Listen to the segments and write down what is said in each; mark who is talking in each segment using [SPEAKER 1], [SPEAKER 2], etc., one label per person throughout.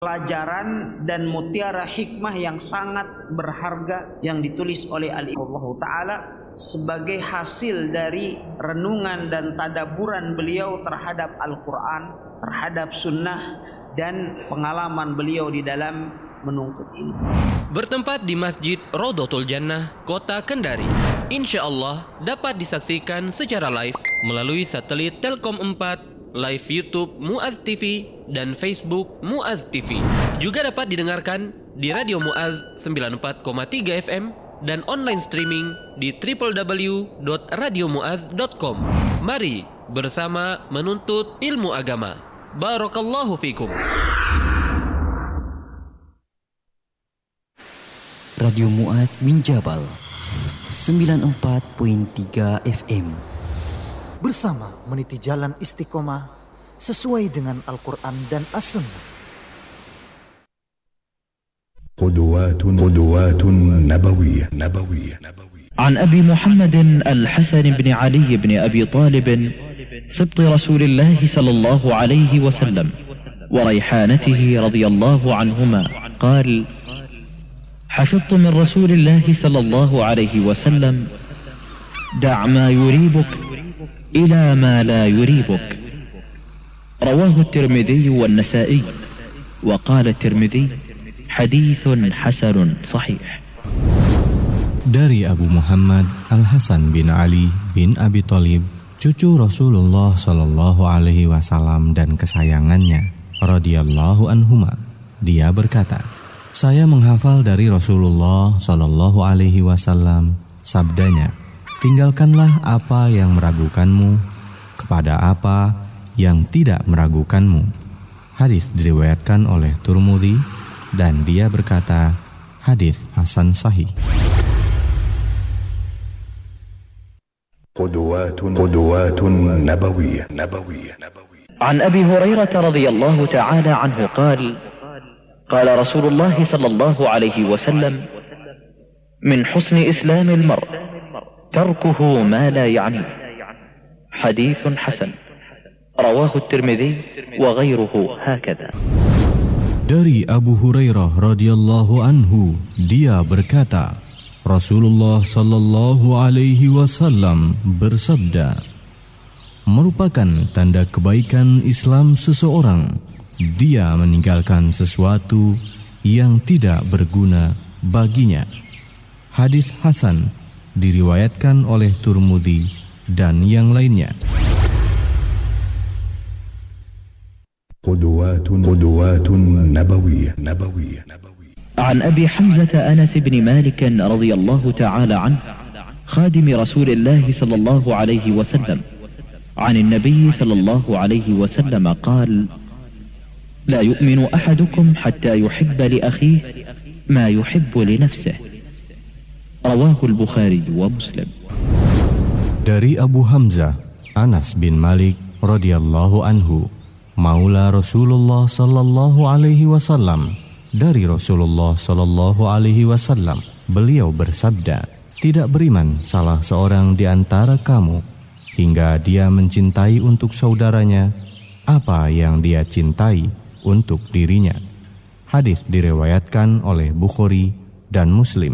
[SPEAKER 1] pelajaran dan mutiara hikmah yang sangat berharga yang ditulis oleh Allah Ta'ala sebagai hasil dari renungan dan tadaburan beliau terhadap Al-Quran, terhadap sunnah, dan pengalaman beliau di dalam menuntut ilmu.
[SPEAKER 2] Bertempat di Masjid Rodotul Jannah, Kota Kendari. Insya Allah dapat disaksikan secara live melalui satelit Telkom 4, live YouTube Mu'adz TV, dan Facebook Mu'adz TV. Juga dapat didengarkan di Radio Mu'adz 94,3 FM dan online streaming di www.radiomuadz.com. Mari bersama menuntut ilmu agama. Barakallahu fikum.
[SPEAKER 3] Radio Mu'adz bin Jabal 94.3 FM.
[SPEAKER 4] Bersama meniti jalan istiqomah sesuai dengan Al-Quran dan As-Sunnah.
[SPEAKER 5] قدوات نبوية.
[SPEAKER 6] عن أبي محمد الحسن بن علي بن أبي طالب سبط رسول الله صلى الله عليه وسلم وريحانته رضي الله عنهما قال: حفظت من رسول الله صلى الله عليه وسلم: دع ما يريبك إلى ما لا يريبك. رواه الترمذي والنسائي، وقال الترمذي: حديث حسن صحيح.
[SPEAKER 7] Dari Abu Muhammad Al-Hasan bin Ali bin Abi Thalib, cucu Rasulullah Shallallahu Alaihi Wasallam dan kesayangannya, radhiyallahu anhuma, dia berkata, saya menghafal dari Rasulullah Shallallahu Alaihi Wasallam sabdanya, tinggalkanlah apa yang meragukanmu kepada apa yang tidak meragukanmu. Hadis diriwayatkan oleh Tirmidzi dan dia berkata, hadis hasan sahih.
[SPEAKER 5] قدوات نبوية.
[SPEAKER 6] عن أبي هريرة رضي الله تعالى عنه قال: قال رسول الله صلى الله عليه وسلم: من حسن إسلام المرء تركه ما لا يعنيه. حديث حسن. رواه الترمذي وغيره هكذا.
[SPEAKER 7] Dari Abu Hurairah radhiyallahu anhu, dia berkata, Rasulullah sallallahu alaihi wasallam bersabda, merupakan tanda kebaikan Islam seseorang dia meninggalkan sesuatu yang tidak berguna baginya. Hadis hasan diriwayatkan oleh Tirmidzi dan yang lainnya.
[SPEAKER 5] قدوات نبوية.
[SPEAKER 6] عن أبي حمزة أنس بن مالك رضي الله تعالى عنه خادم رسول الله صلى الله عليه وسلم عن النبي صلى الله عليه وسلم قال: لا يؤمن أحدكم حتى يحب لأخيه ما يحب لنفسه. رواه البخاري ومسلم.
[SPEAKER 7] Dari Abu Hamzah Anas bin Malik radhiyallahu anhu, maula Rasulullah sallallahu alaihi wasallam, dari Rasulullah sallallahu alaihi wasallam, beliau bersabda, tidak beriman salah seorang di antara kamu hingga dia mencintai untuk saudaranya apa yang dia cintai untuk dirinya. Hadis diriwayatkan oleh Bukhari dan Muslim.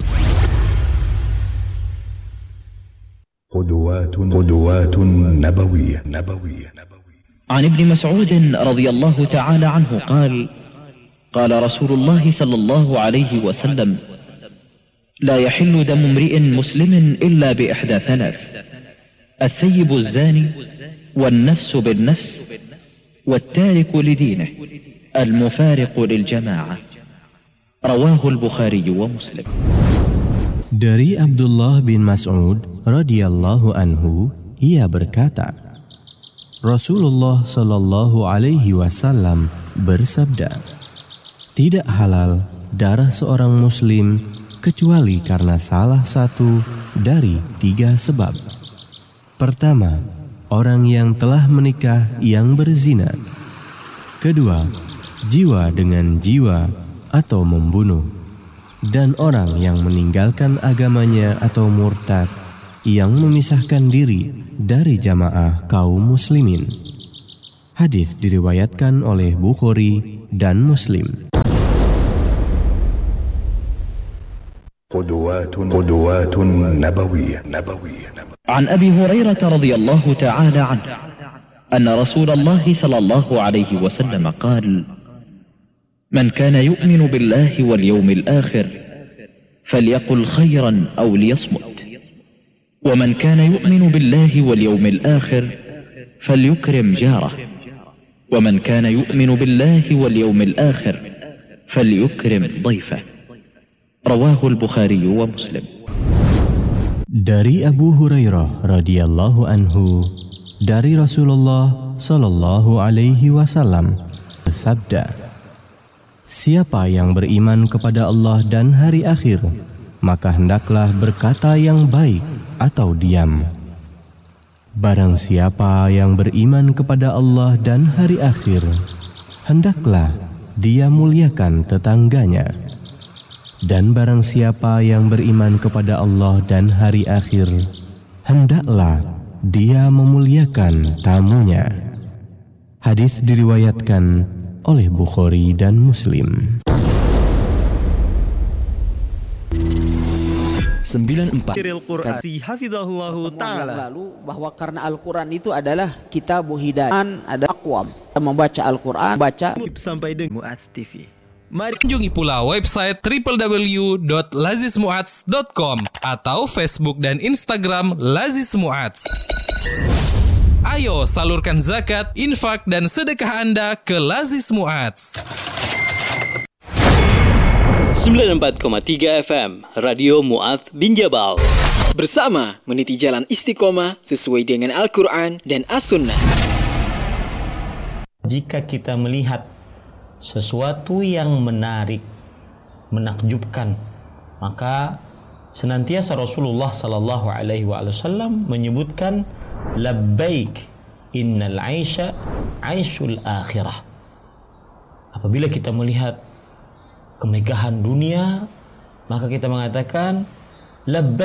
[SPEAKER 5] قدوات نبوية.
[SPEAKER 6] عن ابن مسعود رضي الله تعالى عنه قال: قال رسول الله صلى الله عليه وسلم: لا يحل دم امرئ مسلم إلا بإحدى ثلاث: الثيب الزاني، والنفس بالنفس، والتارك لدينه، المفارق للجماعة. رواه البخاري ومسلم.
[SPEAKER 7] Dari Abdullah bin Mas'ud radhiyallahu anhu, ia berkata, Rasulullah sallallahu alaihi wasallam bersabda, tidak halal darah seorang muslim kecuali karena salah satu dari 3 sebab. Pertama, orang yang telah menikah yang berzina. Kedua, jiwa dengan jiwa atau membunuh. Dan orang yang meninggalkan agamanya atau murtad, yang memisahkan diri dari jamaah kaum muslimin. Hadis diriwayatkan oleh Bukhari dan Muslim.
[SPEAKER 5] قدوات نبوية.
[SPEAKER 6] عن أبي هريرة رضي الله تعالى عنه أن رسول الله صلى الله عليه وسلم قال: من كان يؤمن بالله واليوم الآخر فليقل خيرا أو ليصمت، ومن كان يؤمن بالله واليوم الآخر فليكرم جاره، ومن كان يؤمن بالله واليوم الآخر فليكرم ضيفه. رواه البخاري ومسلم.
[SPEAKER 7] Dari Abu Hurairah radhiyallahu anhu, dari Rasulullah sallallahu alaihi wasallam bersabda, siapa yang beriman kepada Allah dan hari akhir, maka hendaklah berkata yang baik atau diam. Barang siapa yang beriman kepada Allah dan hari akhir, hendaklah dia muliakan tetangganya. Dan barang siapa yang beriman kepada Allah dan hari akhir, hendaklah dia memuliakan tamunya. Hadis diriwayatkan oleh Bukhari dan Muslim.
[SPEAKER 3] 94
[SPEAKER 8] Al-Quran hafizahullahu ta'ala
[SPEAKER 9] lalu bahwa karena Al-Quran itu adalah kitabul hidayah, ada aqwam. Membaca Al-Quran, baca
[SPEAKER 8] sampai dengan Mu'adz TV.
[SPEAKER 10] Mari kunjungi pula website www.lazizmuadz.com atau Facebook dan Instagram Laziz Muadz. Ayo salurkan zakat, infak, dan sedekah Anda ke Laziz Muadz.
[SPEAKER 11] 94,3 FM Radio Mu'adz bin Jabal. Bersama meniti jalan istiqomah sesuai dengan Al-Quran dan As-Sunnah.
[SPEAKER 12] Jika kita melihat sesuatu yang menarik, menakjubkan, maka senantiasa Rasulullah sallallahu alaihi wasallam menyebutkan labbaik innal 'aisha 'aishul akhirah. Apabila kita melihat kemegahan dunia, maka kita mengatakan labbaik